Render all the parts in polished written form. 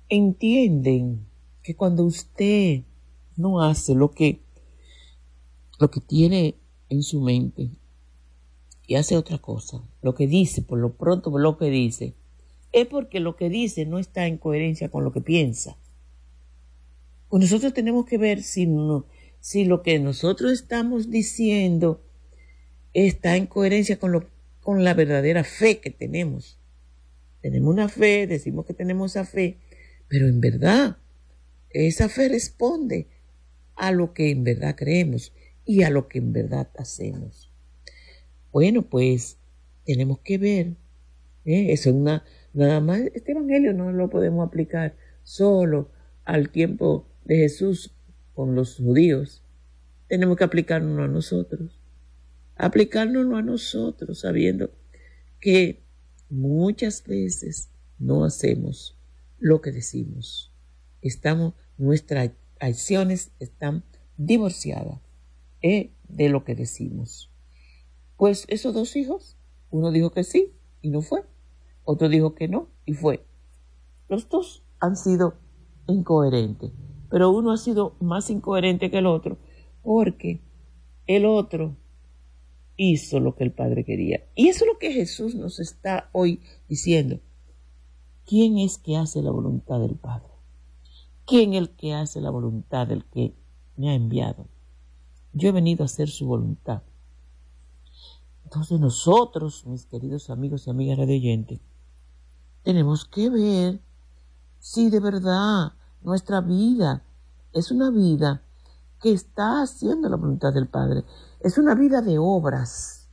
entienden que cuando usted no hace lo que tiene en su mente y hace otra cosa, lo que dice, por lo pronto lo que dice, es porque lo que dice no está en coherencia con lo que piensa. Pues nosotros tenemos que ver si lo que nosotros estamos diciendo está en coherencia con la verdadera fe que tenemos. Tenemos una fe, decimos que tenemos esa fe, pero en verdad esa fe responde a lo que en verdad creemos y a lo que en verdad hacemos. Bueno, pues tenemos que ver, eso es nada más, este evangelio no lo podemos aplicar solo al tiempo de Jesús con los judíos. Tenemos que aplicárnoslo a nosotros, sabiendo que muchas veces no hacemos lo que decimos. Nuestras acciones están divorciadas de lo que decimos. Pues esos dos hijos, uno dijo que sí y no fue, otro dijo que no y fue. Los dos han sido incoherentes, pero uno ha sido más incoherente que el otro porque el otro hizo lo que el Padre quería. Y eso es lo que Jesús nos está hoy diciendo. ¿Quién es que hace la voluntad del Padre? ¿Quién es el que hace la voluntad del que me ha enviado? Yo he venido a hacer su voluntad. Entonces nosotros, mis queridos amigos y amigas radioyentes, tenemos que ver si de verdad nuestra vida es una vida que está haciendo la voluntad del Padre. Es una vida de obras,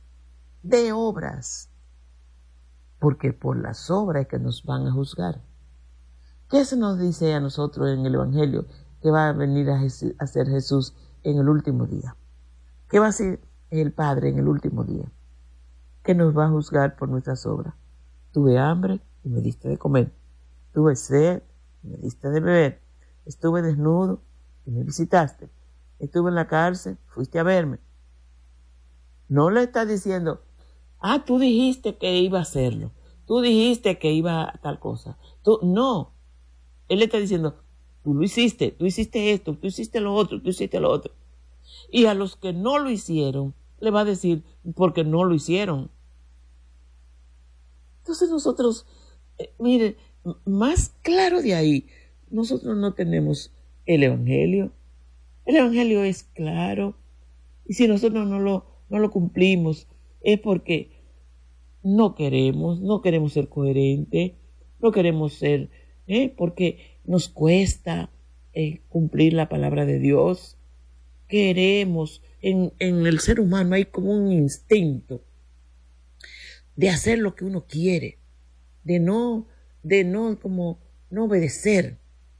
porque por las obras es que nos van a juzgar. ¿Qué se nos dice a nosotros en el Evangelio que va a venir a hacer Jesús en el último día? ¿Qué va a hacer el Padre en el último día? Que nos va a juzgar por nuestras obras. Tuve hambre y me diste de comer. Tuve sed y me diste de beber. Estuve desnudo y me visitaste. Estuve en la cárcel, fuiste a verme. No le está diciendo, tú dijiste que iba a hacerlo. Tú dijiste que iba a tal cosa. No. Él le está diciendo, tú hiciste esto, tú hiciste lo otro, tú hiciste lo otro. Y a los que no lo hicieron, le va a decir, porque no lo hicieron. Entonces nosotros, miren, más claro de ahí, nosotros no tenemos el Evangelio. El Evangelio es claro. Y si nosotros no lo cumplimos, es porque no queremos ser coherentes, no queremos ser, porque nos cuesta cumplir la palabra de Dios. Queremos, en el ser humano hay como un instinto de hacer lo que uno quiere, de no obedecer.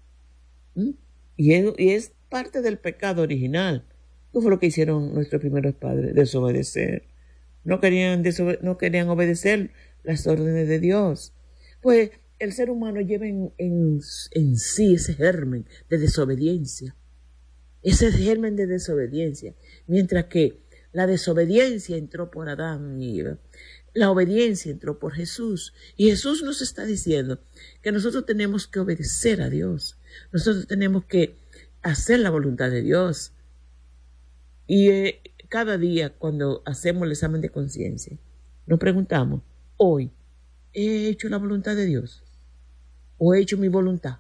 Y es parte del pecado original. ¿Qué fue lo que hicieron nuestros primeros padres? Desobedecer. No querían obedecer las órdenes de Dios. Pues el ser humano lleva en sí ese germen de desobediencia. Ese germen de desobediencia. Mientras que la desobediencia entró por Adán y Eva, la obediencia entró por Jesús. Y Jesús nos está diciendo que nosotros tenemos que obedecer a Dios. Nosotros tenemos que hacer la voluntad de Dios. Y cada día cuando hacemos el examen de conciencia, nos preguntamos, hoy, ¿he hecho la voluntad de Dios? ¿O he hecho mi voluntad?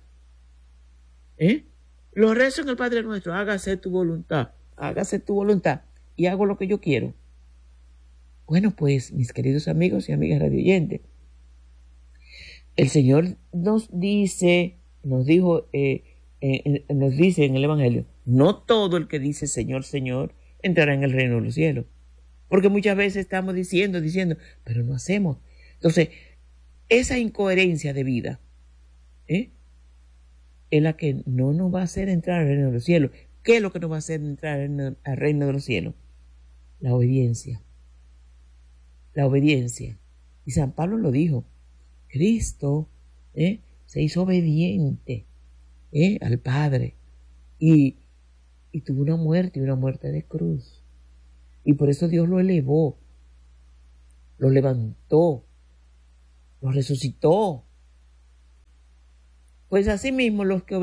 Lo rezo en el Padre Nuestro, hágase tu voluntad, y hago lo que yo quiero. Bueno, pues, mis queridos amigos y amigas radioyentes, el Señor nos dice en el Evangelio, no todo el que dice Señor, Señor, entrará en el reino de los cielos. Porque muchas veces estamos diciendo, pero no hacemos. Entonces, esa incoherencia de vida es la que no nos va a hacer entrar al reino de los cielos. ¿Qué es lo que nos va a hacer entrar al reino de los cielos? La obediencia. La obediencia. Y San Pablo lo dijo. Cristo se hizo obediente al Padre y tuvo una muerte de cruz. Y por eso Dios lo elevó, lo levantó, lo resucitó. Pues asimismo los que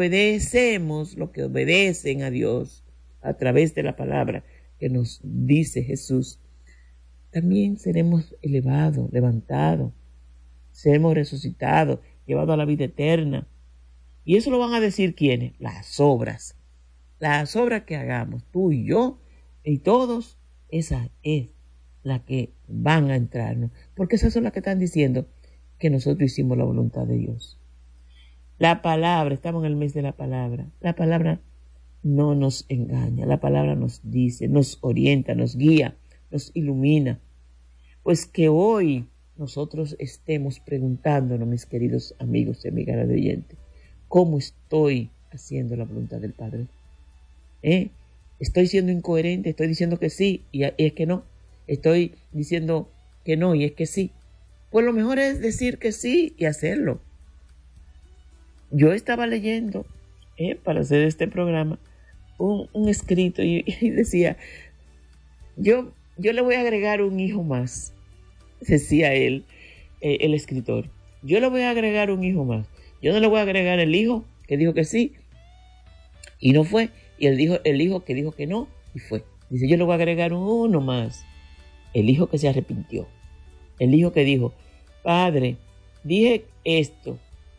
obedecen a Dios a través de la palabra que nos dice Jesús, también seremos elevados, levantados, seremos resucitados, llevados a la vida eterna. Y eso lo van a decir ¿quiénes? Las obras que hagamos, tú y yo y todos, esa es la que van a entrarnos, porque esas son las que están diciendo que nosotros hicimos la voluntad de Dios. La palabra, estamos en el mes de la palabra no nos engaña, la palabra nos dice, nos orienta, nos guía, nos ilumina. Pues que hoy nosotros estemos preguntándonos, mis queridos amigos y amigas de oyentes, ¿cómo estoy haciendo la voluntad del Padre? ¿Estoy siendo incoherente? ¿Estoy diciendo que sí y es que no? ¿Estoy diciendo que no y es que sí? Pues lo mejor es decir que sí y hacerlo. Yo estaba leyendo, para hacer este programa, un escrito y decía, yo le voy a agregar un hijo más, decía él, el escritor. Yo le voy a agregar un hijo más. Yo no le voy a agregar el hijo que dijo que sí y no fue, y el hijo que dijo que no y fue. Dice, yo le voy a agregar uno más, el hijo que se arrepintió, el hijo que dijo, Padre, dije esto,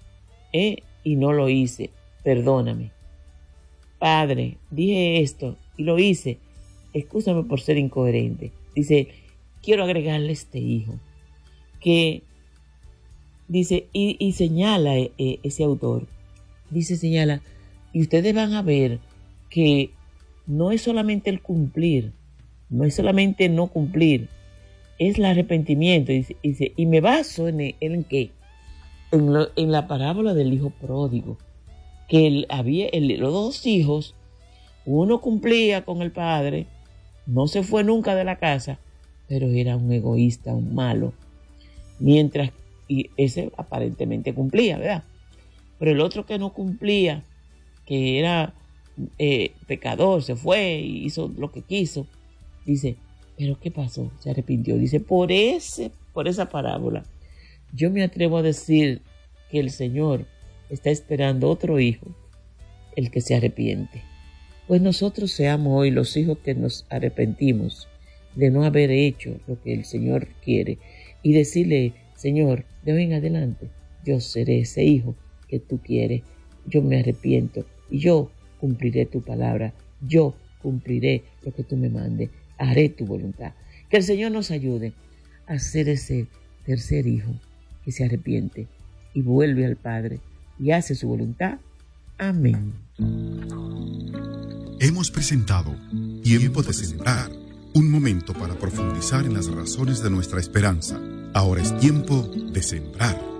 y no lo hice, perdóname. Padre, dije esto y lo hice, excúsame por ser incoherente. Dice, quiero agregarle este hijo, que dice, y señala ese autor, dice, señala, y ustedes van a ver que no es solamente el cumplir, no es solamente no cumplir, es el arrepentimiento. Dice, y me baso en ¿qué? En la parábola del hijo pródigo, que los dos hijos, uno cumplía con el padre, no se fue nunca de la casa, pero era un egoísta, un malo, mientras y ese aparentemente cumplía, ¿verdad? Pero el otro que no cumplía, que era pecador, se fue y hizo lo que quiso, dice, pero ¿qué pasó? Se arrepintió. Dice, por esa parábola, yo me atrevo a decir que el Señor está esperando otro hijo, el que se arrepiente. Pues nosotros seamos hoy los hijos que nos arrepentimos de no haber hecho lo que el Señor quiere y decirle, Señor, de hoy en adelante yo seré ese hijo que tú quieres, yo me arrepiento y yo cumpliré tu palabra, yo cumpliré lo que tú me mandes, haré tu voluntad. Que el Señor nos ayude a ser ese tercer hijo que se arrepiente y vuelve al Padre y hace su voluntad. Amén. Hemos presentado Tiempo de Sembrar, un momento para profundizar en las razones de nuestra esperanza. Ahora es tiempo de sembrar.